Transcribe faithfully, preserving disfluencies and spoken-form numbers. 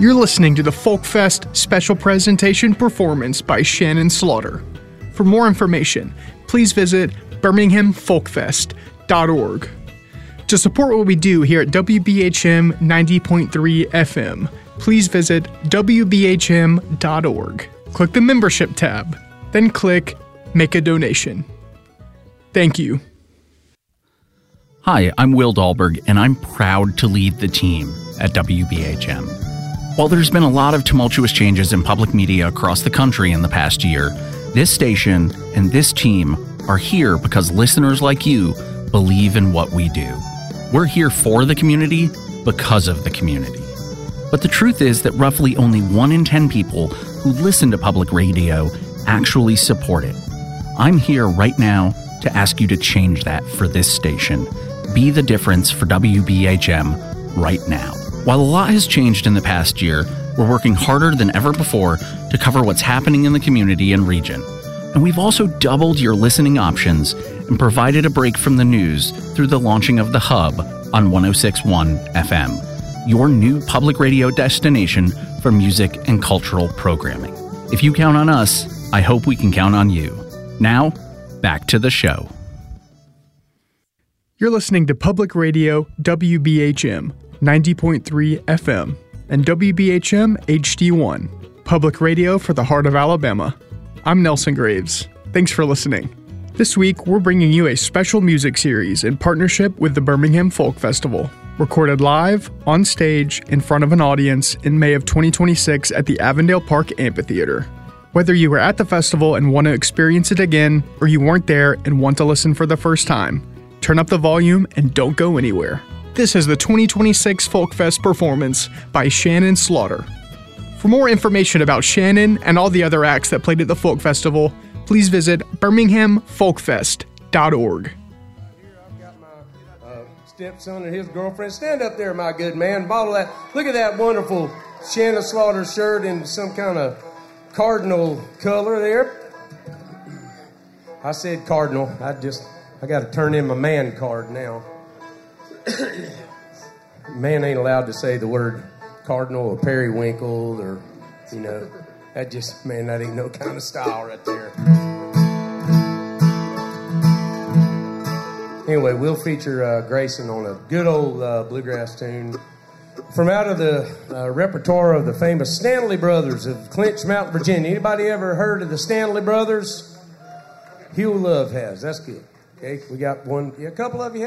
You're listening to the Folkfest special presentation performance by Shannon Slaughter. For more information, please visit birmingham folkfest dot org. To support what we do here at W B H M ninety point three F M, please visit w b h m dot org. Click the membership tab, then click Make a Donation. Thank you. Hi, I'm Will Dahlberg, and I'm proud to lead the team at W B H M. While there's been a lot of tumultuous changes in public media across the country in the past year, this station and this team are here because listeners like you believe in what we do. We're here for the community because of the community. But the truth is that roughly only one in ten people who listen to public radio actually support it. I'm here right now to ask you to change that for this station. Be the difference for W B H M right now. While a lot has changed in the past year, we're working harder than ever before to cover what's happening in the community and region. And we've also doubled your listening options and provided a break from the news through the launching of The Hub on one oh six point one F M, your new public radio destination for music and cultural programming. If you count on us, I hope we can count on you. Now, back to the show. You're listening to Public Radio W B H M ninety point three F M and W B H M H D one, public radio for the heart of Alabama. I'm Nelson Graves. Thanks for listening. This week, we're bringing you a special music series in partnership with the Birmingham Folk Festival, recorded live, on stage, in front of an audience in May of twenty twenty-six at the Avondale Park Amphitheater. Whether you were at the festival and want to experience it again, or you weren't there and want to listen for the first time, turn up the volume and don't go anywhere. This is the twenty twenty-six Folkfest performance by Shannon Slaughter. For more information about Shannon and all the other acts that played at the Folk Festival, please visit birmingham folkfest dot org. Here I've got my uh, stepson and his girlfriend. Stand up there, my good man. Bottle that. Look at that wonderful Shannon Slaughter shirt in some kind of cardinal color there. I said cardinal. I just, I got to turn in my man card now. Man ain't allowed to say the word cardinal or periwinkle or, you know, that just, man, that ain't no kind of style right there. Anyway, we'll feature uh, Grayson on a good old uh, bluegrass tune from out of the uh, repertoire of the famous Stanley Brothers of Clinch Mountain, Virginia. Anybody ever heard of the Stanley Brothers? Hugh Love has. That's good. Okay, we got one, yeah, a couple of you have.